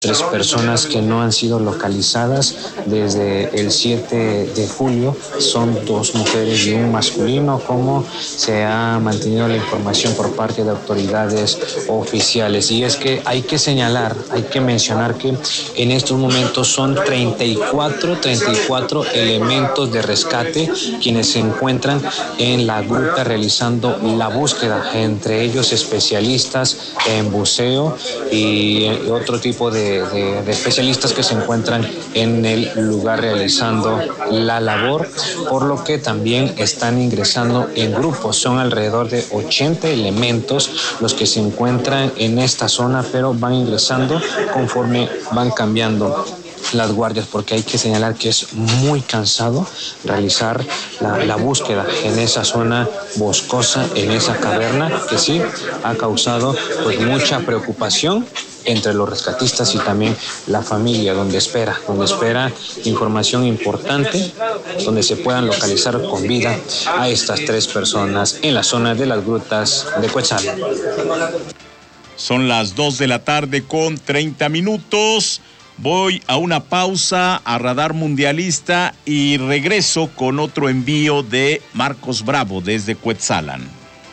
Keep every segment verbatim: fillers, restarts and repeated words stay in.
Tres personas que no han sido localizadas desde el siete de julio, son dos mujeres y un masculino, como se ha mantenido la información por parte de autoridades oficiales. Y es que hay que señalar, hay que mencionar que en estos momentos son treinta y cuatro elementos de rescate quienes se encuentran en la gruta realizando la búsqueda, entre ellos especialistas en buceo y otro tipo de De, de especialistas que se encuentran en el lugar realizando la labor, por lo que también están ingresando en grupos. Son alrededor de ochenta elementos los que se encuentran en esta zona, pero van ingresando conforme van cambiando las guardias, porque hay que señalar que es muy cansado realizar la, la búsqueda en esa zona boscosa, en esa caverna, que sí ha causado pues mucha preocupación entre los rescatistas y también la familia, donde espera, donde espera información importante, donde se puedan localizar con vida a estas tres personas en la zona de las grutas de Quetzal. Son las dos de la tarde con treinta minutos. Voy a una pausa a Radar Mundialista y regreso con otro envío de Marcos Bravo desde Cuetzalan.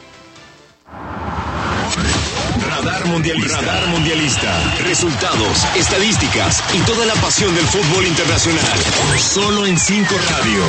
Radar Mundialista. Radar Mundialista. Resultados, estadísticas y toda la pasión del fútbol internacional. Solo en cinco Radio.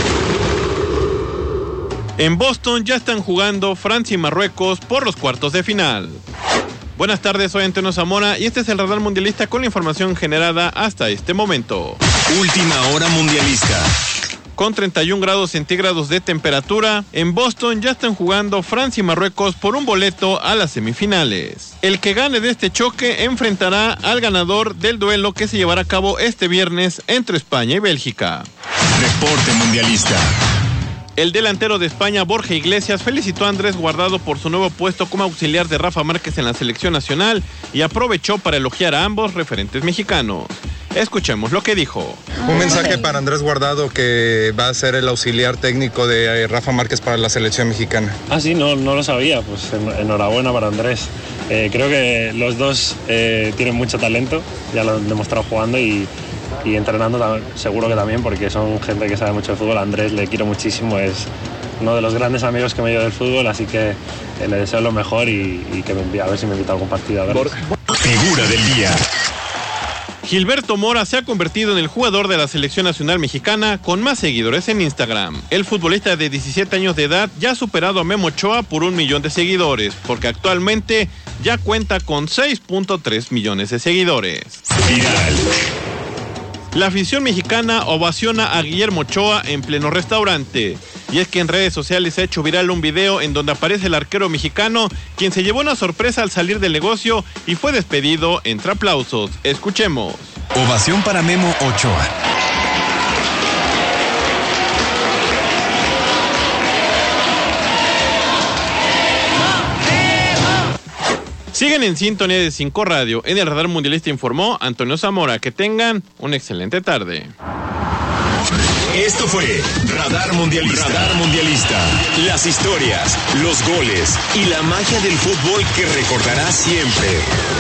En Boston ya están jugando Francia y Marruecos por los cuartos de final. Buenas tardes, soy Antonio Zamora y este es el Radar Mundialista con la información generada hasta este momento. Última hora mundialista. Con treinta y un grados centígrados de temperatura, en Boston ya están jugando Francia y Marruecos por un boleto a las semifinales. El que gane de este choque enfrentará al ganador del duelo que se llevará a cabo este viernes entre España y Bélgica. Reporte mundialista. El delantero de España, Borja Iglesias, felicitó a Andrés Guardado por su nuevo puesto como auxiliar de Rafa Márquez en la selección nacional y aprovechó para elogiar a ambos referentes mexicanos. Escuchemos lo que dijo. Un mensaje para Andrés Guardado, que va a ser el auxiliar técnico de Rafa Márquez para la selección mexicana. Ah, sí, no, no lo sabía. Pues enhorabuena para Andrés. Eh, creo que los dos eh, tienen mucho talento, ya lo han demostrado jugando y... y entrenando seguro que también, porque son gente que sabe mucho de fútbol. A Andrés le quiero muchísimo, es uno de los grandes amigos que me dio del fútbol, así que eh, le deseo lo mejor y, y que me envíe, a ver si me invita a algún partido a ver. Figura del día. Gilberto Mora se ha convertido en el jugador de la selección nacional mexicana con más seguidores en Instagram. El futbolista de diecisiete años de edad ya ha superado a Memo Ochoa por un millón de seguidores, porque actualmente ya cuenta con seis punto tres millones de seguidores. Viral. La afición mexicana ovaciona a Guillermo Ochoa en pleno restaurante. Y es que en redes sociales se ha hecho viral un video en donde aparece el arquero mexicano, quien se llevó una sorpresa al salir del negocio y fue despedido entre aplausos. Escuchemos. Ovación para Memo Ochoa. Siguen en sintonía de cinco Radio. En el Radar Mundialista informó Antonio Zamora. Que tengan una excelente tarde. Esto fue Radar Mundialista. Radar Mundialista. Las historias, los goles y la magia del fútbol que recordarás siempre.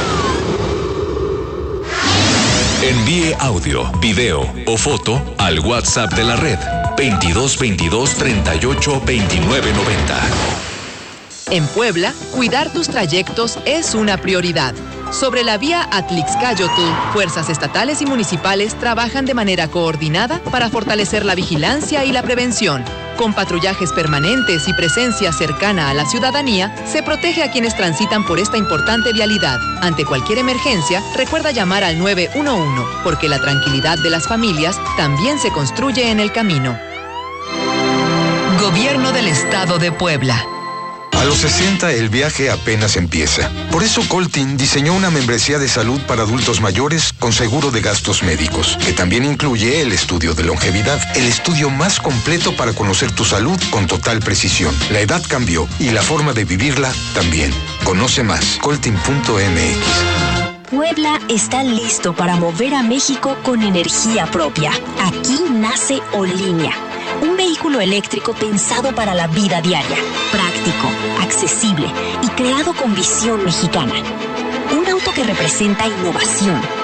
Envíe audio, video o foto al WhatsApp de la red veintidós veintidós treinta y ocho veintinueve noventa. En Puebla, cuidar tus trayectos es una prioridad. Sobre la vía Atlixcáyotl, fuerzas estatales y municipales trabajan de manera coordinada para fortalecer la vigilancia y la prevención. Con patrullajes permanentes y presencia cercana a la ciudadanía, se protege a quienes transitan por esta importante vialidad. Ante cualquier emergencia, recuerda llamar al nueve uno uno, porque la tranquilidad de las familias también se construye en el camino. Gobierno del Estado de Puebla. A los sesenta el viaje apenas empieza. Por eso Coltin diseñó una membresía de salud para adultos mayores con seguro de gastos médicos, que también incluye el estudio de longevidad, el estudio más completo para conocer tu salud con total precisión. La edad cambió y la forma de vivirla también. Conoce más, coltin punto m x. Puebla está listo para mover a México con energía propia. Aquí nace Olinia, un vehículo eléctrico pensado para la vida diaria, práctico, accesible y creado con visión mexicana. Un auto que representa innovación,